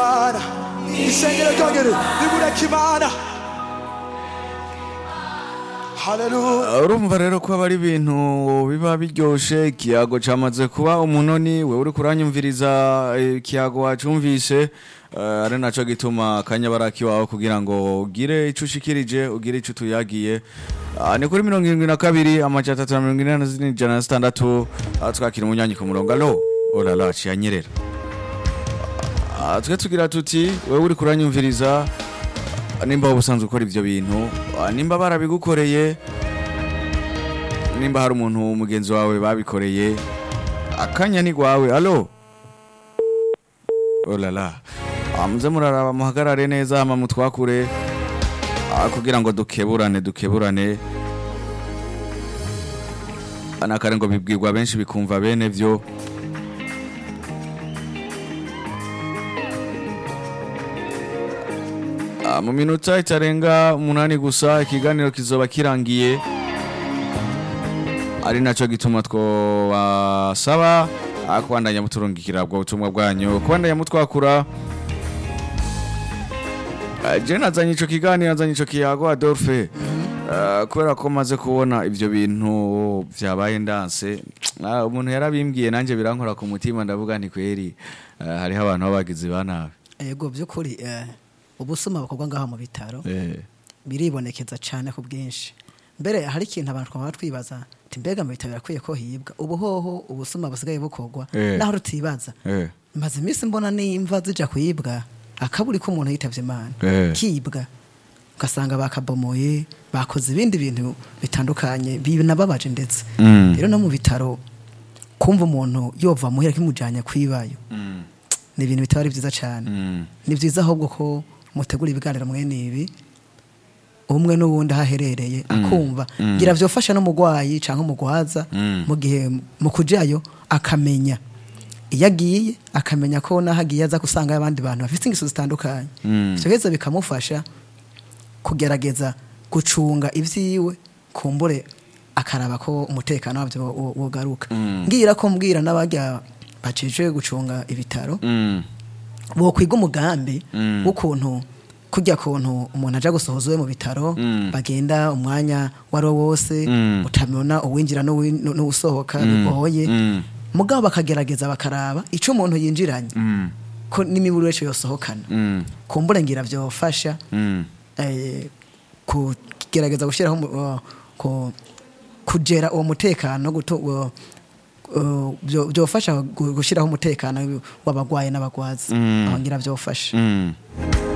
Imana isengero ryongere riboneke Imana. Hallelujah. Urumva rero ko aba ari ibintu biba biryoshe. Ikiyago camaze kuba umunoni, wewe uri kuranyumviriza ikiyago wacumvise, ari naco gituma akanyabaraki wawe kugira ngo ugire ico ushikirije, ugire ico tuyagiye. Ni kuri 72 amajana 346 twakira umunyanyi ku murongo. Allo olala cyanyerera. Twe tugira tuti wewe uri kuranyumviriza, nimba ubusanzwe ukora ivyo bintu, nimba barabigukoreye, nimba hari umuntu mugenzi wawe babikoreye, akanya ni gwawe. Allo olala amuze muraraba muhagarare neza ama mutwakure kugira ngo dukeburane anakare ngo bibwirwa benshi bikumva bene vyo. Mu minota itarenga 8 gusa ikiganiro kizoba kirangiye, ari naco gituma two basaba akwandanya muturungikira bwo ubutumwa bwanyu, kwandanya mutwakura. Je nazanye ico kiganiro, nazanye ico kiyago Adolphe, kubera ko maze kubona ivyo bintu vyabaye ndanse, umuntu yarabimbwiye nanje birankora ku mutima, ndavuga nti kweri hariho abantu babagize banabe. Yego byukuri ubusuma bakorwa ngaho mu bitaro biribonekeza cyane ku bwinshi. Mbere hari ikintu abantu twaba twibaza ati mbega mu bitaro birakwiye ko hibwa, ubuhoho ubusuma busigaye bukorwa naho rutibaza. Maze iminsi mbona nimva zija kuyibwa, akaburi ko umuntu yitavye Imana kibwa, ugasanga bakabomoye, bakoze ibindi bintu bitandukanye binababaje ndetse. Rero no mu bitaro kumva umuntu yova muhira kimujanye kwibayo, ni ibintu bitari byiza cyane. Ni byiza ahubwo ko mutegura ibiganiro mwene ibi, umwe n'uwundi haherereye akumva, ngira vyofasha no mugwayi canke umugwaza mu gihe mu kujayo akamenya yagiye, akamenya ko nahagiye aza kusanga abandi bantu bafite ingeso zitandukanye. Cyogeza bikamufasha kugerageza gucunga ivyiwe, kumbure akaraba ko umutekano wavyo wogaruka. Ngira ko mbwira n'abajya bacije gucunga ibitaro bo kwiga umugambi w'ukuntu kujya kuntu umuntu aja gusohozwe mu bitaro, bagenda umwanya waro wose utamona uwinjira no usohoka bigoye, mugabo bakagerageza bakaraba ico umuntu yinjiranye ko n'imiburu wese yosohokana. Kumbure ngira vyofasha kugerageza gushiraho kugera uwo mutekano, byofasha gushiraho umutekano w'abagwaye n'abagwazi, aho ngira vyofasha.